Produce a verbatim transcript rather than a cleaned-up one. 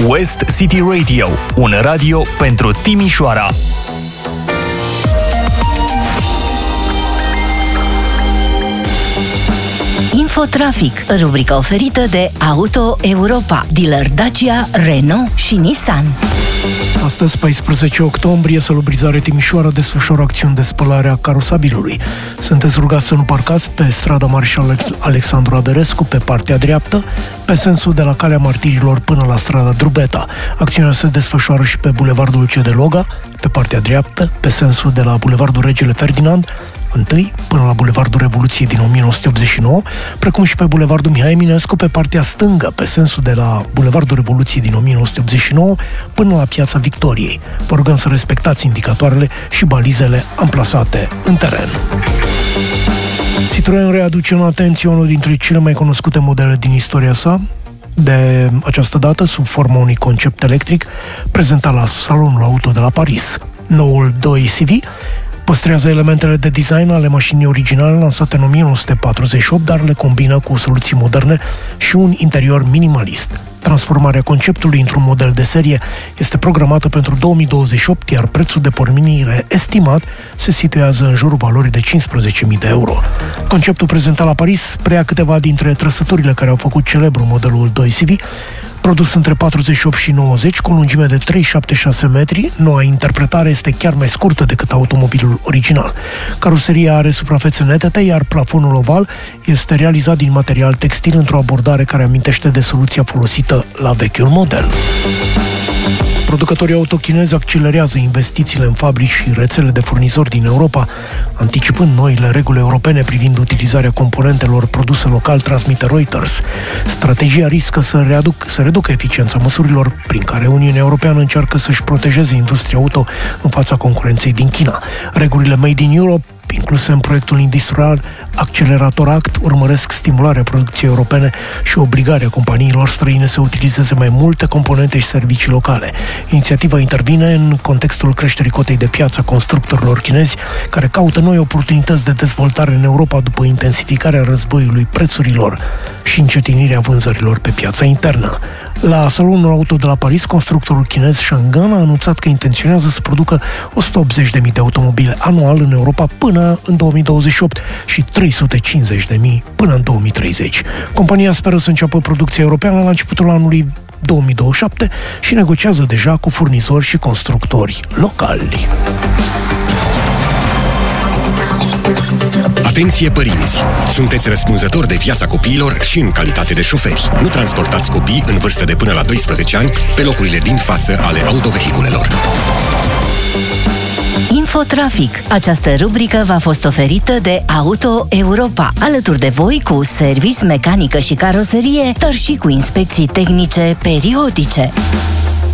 West City Radio, un radio pentru Timișoara. Infotrafic, rubrica oferită de Auto Europa, dealer Dacia, Renault și Nissan. Astăzi, paisprezece octombrie, Salubrizare Timișoara desfășoară acțiuni de spălare a carosabilului. Sunteți rugați să nu parcați pe strada Marșal Alexandru Aderescu, pe partea dreaptă, pe sensul de la Calea Martirilor până la strada Drubeta. Acțiunea se desfășoară și pe bulevardul C de Loga, pe partea dreaptă, pe sensul de la bulevardul Regele Ferdinand, întâi până la bulevardul Revoluției din o mie nouă sute optzeci și nouă, precum și pe bulevardul Mihai Eminescu pe partea stângă, pe sensul de la bulevardul Revoluției din o mie nouă sute optzeci și nouă până la Piața Victoriei. Vă rugăm să respectați indicatoarele și balizele amplasate în teren. Citroën readuce în atenție unul dintre cele mai cunoscute modele din istoria sa, de această dată sub forma unui concept electric prezentat la Salonul Auto de la Paris. Noul doi C V păstrează elementele de design ale mașinii originale lansate în o mie nouă sute patruzeci și opt, dar le combină cu soluții moderne și un interior minimalist. Transformarea conceptului într-un model de serie este programată pentru două mii douăzeci și opt, iar prețul de pornire estimat se situează în jurul valorii de cincisprezece mii de euro. Conceptul prezentat la Paris preia câteva dintre trăsăturile care au făcut celebru modelul doi C V, produs între patruzeci și opt și nouăzeci, cu o lungime de trei virgulă șaptezeci și șase metri. Noua interpretare este chiar mai scurtă decât automobilul original. Caroseria are suprafețe netete, iar plafonul oval este realizat din material textil într-o abordare care amintește de soluția folosită la vechiul model. Producătorii auto chinezi accelerează investițiile în fabrici și rețele de furnizori din Europa, anticipând noile reguli europene privind utilizarea componentelor produse local, transmite Reuters. Strategia riscă să, readuc, să reducă eficiența măsurilor prin care Uniunea Europeană încearcă să-și protejeze industria auto în fața concurenței din China. Regulile Made in Europe, incluse în proiectul industrial Accelerator Act, urmăresc stimularea producției europene și obligarea companiilor străine să utilizeze mai multe componente și servicii locale. Inițiativa intervine în contextul creșterii cotei de piață a constructorilor chinezi, care caută noi oportunități de dezvoltare în Europa după intensificarea războiului prețurilor și încetinirea vânzărilor pe piața internă. La Salonul Auto de la Paris, constructorul chinez Changan a anunțat că intenționează să producă o sută optzeci de mii de automobile anual în Europa până în două mii douăzeci și opt și trei sute cincizeci de mii până în două mii treizeci. Compania speră să înceapă producția europeană la începutul anului două mii douăzeci și șapte și negociază deja cu furnizori și constructori locali. Atenție părinți! Sunteți răspunzători de viața copiilor și în calitate de șoferi. Nu transportați copii în vârstă de până la doisprezece ani pe locurile din față ale autovehiculelor. Infotrafic. Această rubrică v-a fost oferită de Auto Europa, alături de voi cu service, mecanică și caroserie, dar și cu inspecții tehnice periodice.